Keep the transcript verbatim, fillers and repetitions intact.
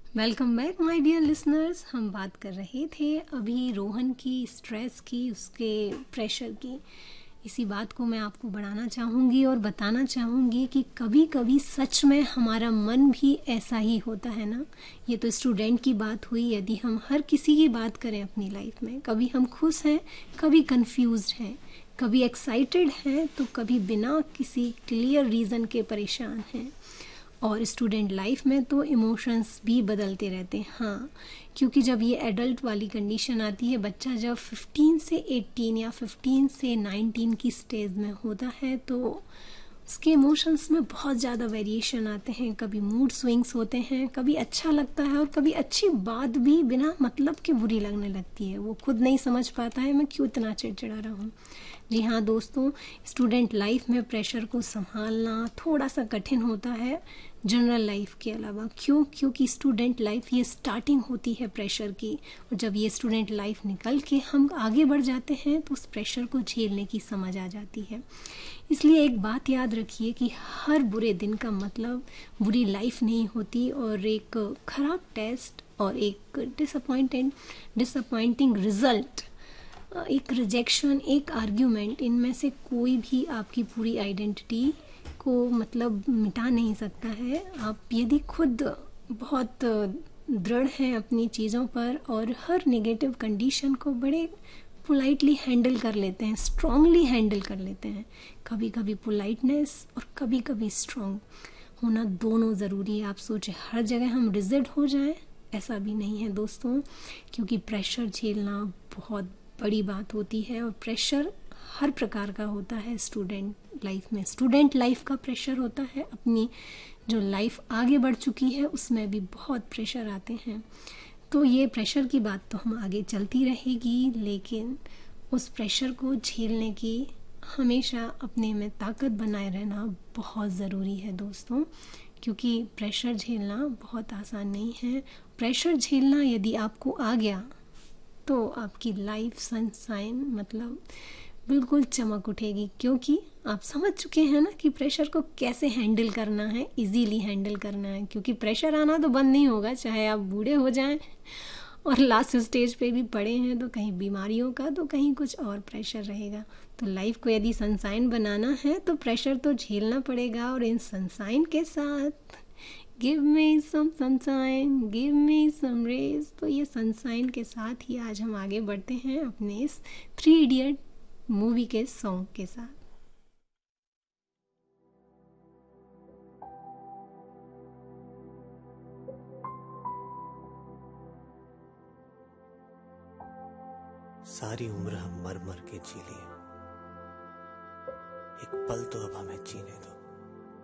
Welcome back my dear listeners. हम बात कर रहे थे अभी रोहन की, स्ट्रेस की, उसके प्रेशर की। इसी बात को मैं आपको बढ़ाना चाहूँगी और बताना चाहूँगी कि कभी कभी सच में हमारा मन भी ऐसा ही होता है ना। ये तो स्टूडेंट की बात हुई, यदि हम हर किसी की बात करें अपनी लाइफ में, कभी हम खुश हैं, कभी कंफ्यूज्ड हैं, कभी एक्साइटेड हैं, तो कभी बिना किसी क्लियर रीज़न के परेशान हैं। और स्टूडेंट लाइफ में तो इमोशंस भी बदलते रहते हैं। हाँ, क्योंकि जब ये एडल्ट वाली कंडीशन आती है, बच्चा जब फिफ्टीन से एटीन या फिफ्टीन से नाइनटीन की स्टेज में होता है, तो उसके इमोशंस में बहुत ज़्यादा वेरिएशन आते हैं। कभी मूड स्विंग्स होते हैं, कभी अच्छा लगता है और कभी अच्छी बात भी बिना मतलब के बुरी लगने लगती है। वो खुद नहीं समझ पाता है मैं क्यों इतना चिड़चिड़ा रहा हूँ। जी हाँ दोस्तों, स्टूडेंट लाइफ में प्रेशर को संभालना थोड़ा सा कठिन होता है जनरल लाइफ के अलावा। क्यों? क्योंकि स्टूडेंट लाइफ ये स्टार्टिंग होती है प्रेशर की, और जब ये स्टूडेंट लाइफ निकल के हम आगे बढ़ जाते हैं तो उस प्रेशर को झेलने की समझ आ जाती है। इसलिए एक बात याद रखिए कि हर बुरे दिन का मतलब बुरी लाइफ नहीं होती, और एक खराब टेस्ट और एक डिसअपॉइंटेड डिसअपॉइंटिंग रिजल्ट, एक रिजेक्शन, एक आर्ग्यूमेंट, इनमें से कोई भी आपकी पूरी आइडेंटिटी को मतलब मिटा नहीं सकता है। आप यदि खुद बहुत दृढ़ हैं अपनी चीज़ों पर और हर नेगेटिव कंडीशन को बड़े पोलाइटली हैंडल कर लेते हैं, स्ट्रांगली हैंडल कर लेते हैं। कभी कभी पोलाइटनेस और कभी कभी स्ट्रांग होना दोनों ज़रूरी है। आप सोचें हर जगह हम रिजिड हो जाएं, ऐसा भी नहीं है दोस्तों, क्योंकि प्रेशर झेलना बहुत बड़ी बात होती है और प्रेशर हर प्रकार का होता है। स्टूडेंट लाइफ में स्टूडेंट लाइफ का प्रेशर होता है, अपनी जो लाइफ आगे बढ़ चुकी है उसमें भी बहुत प्रेशर आते हैं। तो ये प्रेशर की बात तो हम आगे चलती रहेगी, लेकिन उस प्रेशर को झेलने की हमेशा अपने में ताकत बनाए रहना बहुत ज़रूरी है दोस्तों, क्योंकि प्रेशर झेलना बहुत आसान नहीं है। प्रेशर झेलना यदि आपको आ गया तो आपकी लाइफ सनशाइन मतलब बिल्कुल चमक उठेगी, क्योंकि आप समझ चुके हैं ना कि प्रेशर को कैसे हैंडल करना है, इजीली हैंडल करना है। क्योंकि प्रेशर आना तो बंद नहीं होगा, चाहे आप बूढ़े हो जाएं और लास्ट स्टेज पे भी पड़े हैं, तो कहीं बीमारियों का तो कहीं कुछ और प्रेशर रहेगा। तो लाइफ को यदि सनशाइन बनाना है तो प्रेशर तो झेलना पड़ेगा, और इन सनशाइन के साथ give me some sunshine, give me सम रेज। तो ये सनशाइन के साथ ही आज हम आगे बढ़ते हैं अपने इस थ्री इडियट मूवी के सॉन्ग के साथ। सारी उम्र हम मर मर के जी लिए, एक पल तो अब हमें जीने दो।